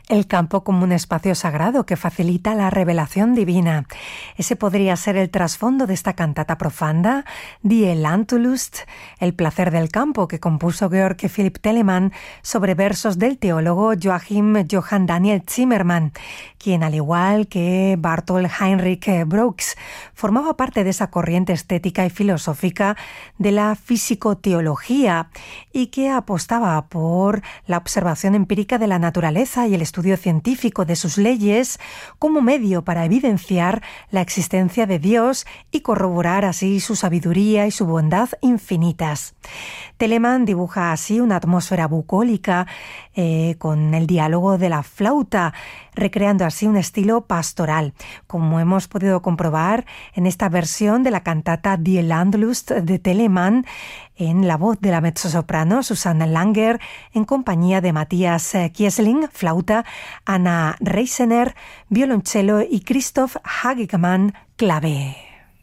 El campo como un espacio sagrado que facilita la revelación divina. Ese podría ser el trasfondo de esta cantata profanda, Die Landlust, el placer del campo, que compuso Georg Philipp Telemann sobre versos del teólogo Joachim Johann Daniel Zimmermann, quien, al igual que Barthold Heinrich Brooks, formaba parte de esa corriente estética y filosófica de la fisicoteología y que apostaba por la observación empírica de la naturaleza y el estudio científico de sus leyes como medio para evidenciar la existencia de Dios y corroborar así su sabiduría y su bondad infinitas. Telemann dibuja así una atmósfera bucólica con el diálogo de la flauta, recreando así un estilo pastoral, como hemos podido comprobar en esta versión de la cantata Die Landlust de Telemann, en la voz de la mezzosoprano Susanne Langer, en compañía de Matthias Kiesling, flauta, Anna Reisener, violonchelo y Christoph Hagegmann, clave.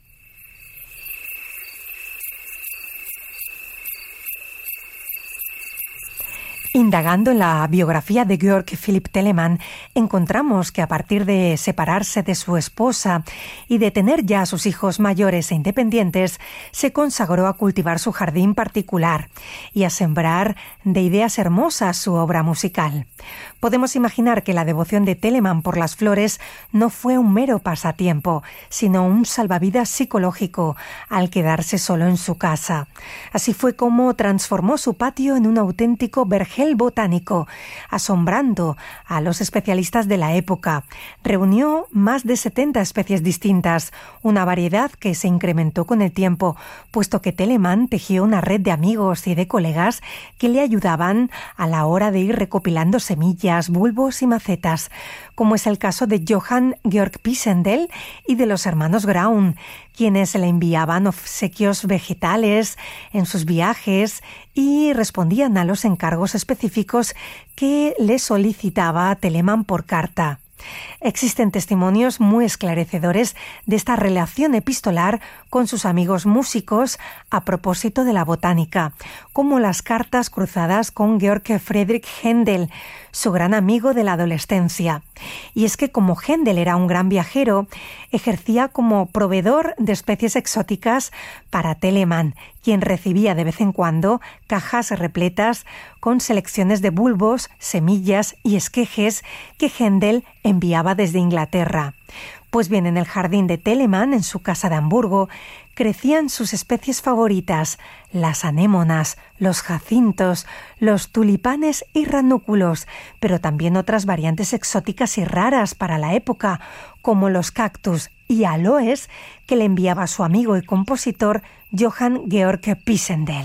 Indagando en la biografía de Georg Philipp Telemann, encontramos que a partir de separarse de su esposa y de tener ya a sus hijos mayores e independientes, se consagró a cultivar su jardín particular y a sembrar de ideas hermosas su obra musical. Podemos imaginar que la devoción de Telemann por las flores no fue un mero pasatiempo, sino un salvavidas psicológico al quedarse solo en su casa. Así fue como transformó su patio en un auténtico vergel botánico, asombrando a los especialistas de la época. Reunió más de 70 especies distintas, una variedad que se incrementó con el tiempo, puesto que Telemann tejió una red de amigos y de colegas que le ayudaban a la hora de ir recopilando semillas, bulbos y macetas, como es el caso de Johann Georg Pisendel y de los hermanos Graun, quienes le enviaban obsequios vegetales en sus viajes y respondían a los encargos específicos que le solicitaba Telemann por carta. Existen testimonios muy esclarecedores de esta relación epistolar con sus amigos músicos a propósito de la botánica, como las cartas cruzadas con Georg Friedrich Händel, su gran amigo de la adolescencia. Y es que como Händel era un gran viajero, ejercía como proveedor de especies exóticas para Telemann, quien recibía de vez en cuando cajas repletas con selecciones de bulbos, semillas y esquejes que Händel enviaba desde Inglaterra. Pues bien, en el jardín de Telemann, en su casa de Hamburgo, crecían sus especies favoritas, las anémonas, los jacintos, los tulipanes y ranúnculos, pero también otras variantes exóticas y raras para la época, como los cactus y aloes que le enviaba su amigo y compositor Johann Georg Pisendel.